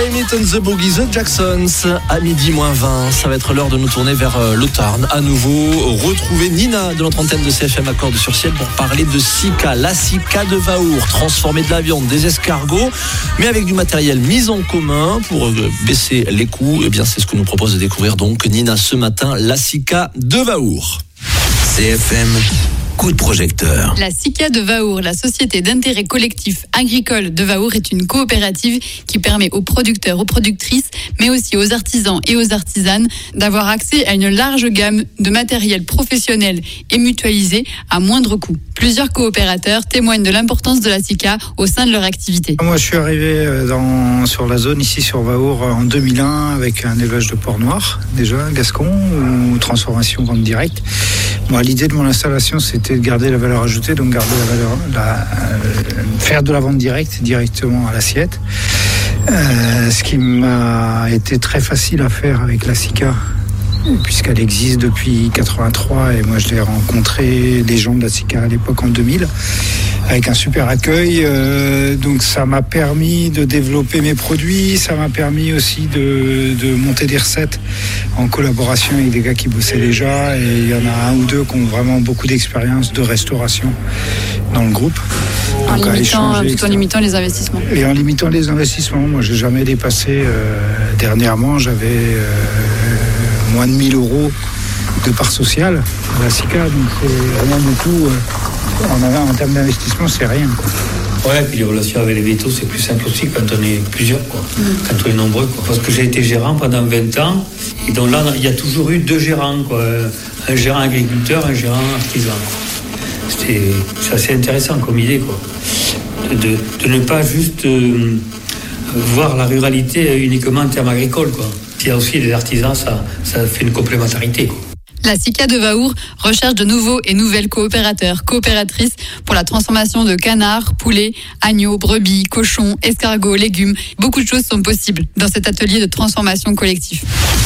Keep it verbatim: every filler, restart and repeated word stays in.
Blame It on the Boogie, The Jacksons, à midi moins vingt. Ça va être l'heure de nous tourner vers le Tarn. À nouveau, retrouver Nina de notre antenne de C F M à Cordes-sur-Ciel pour parler de Sika, la Sika de Vaour, transformer de la viande, des escargots, mais avec du matériel mis en commun pour baisser les coûts. Eh bien, c'est ce que nous propose de découvrir donc Nina ce matin, la Sika de Vaour. C F M. Coup de projecteur. La Sika de Vaour, la société d'intérêt collectif agricole de Vaour, est une coopérative qui permet aux producteurs, aux productrices, mais aussi aux artisans et aux artisanes d'avoir accès à une large gamme de matériel professionnel et mutualisé à moindre coût. Plusieurs coopérateurs témoignent de l'importance de la Sika au sein de leur activité. Moi, je suis arrivé dans, sur la zone ici sur Vaour en deux mille un avec un élevage de porc noir, déjà, Gascon, ou transformation vente directe. Moi, l'idée de mon installation, c'était de garder la valeur ajoutée, donc garder la valeur, la, euh, faire de la vente directe directement à l'assiette. Euh, ce qui m'a été très facile à faire avec la Sika, puisqu'elle existe depuis quatre-vingt-trois et moi je l'ai rencontré, les gens de la Sika à l'époque en deux mille, avec un super accueil. Euh, donc ça m'a permis de développer mes produits, ça m'a permis aussi de, de monter des recettes en collaboration avec des gars qui bossaient déjà, et il y en a un ou deux qui ont vraiment beaucoup d'expérience de restauration dans le groupe. En limitant, échanger, tout en limitant les investissements. Et en limitant les investissements. Moi, j'ai jamais dépassé. Euh, dernièrement, j'avais euh, moins de mille euros de part sociale à la Sika, donc c'est rien du tout. Euh, en, en termes d'investissement, c'est rien, quoi. Ouais, puis les relations avec les vétos, c'est plus simple aussi quand on est plusieurs, quoi. Mmh. Quand on est nombreux, quoi. Parce que j'ai été gérant pendant vingt ans, et donc là, il y a toujours eu deux gérants, quoi. Un gérant agriculteur, un gérant artisan, quoi. C'était, c'est assez intéressant comme idée, quoi. De, de, de ne pas juste euh, voir la ruralité uniquement en termes agricoles, quoi. Il y a aussi les artisans, ça, ça fait une complémentarité, quoi. La Sika de Vaour recherche de nouveaux et nouvelles coopérateurs, coopératrices pour la transformation de canards, poulets, agneaux, brebis, cochons, escargots, légumes. Beaucoup de choses sont possibles dans cet atelier de transformation collective.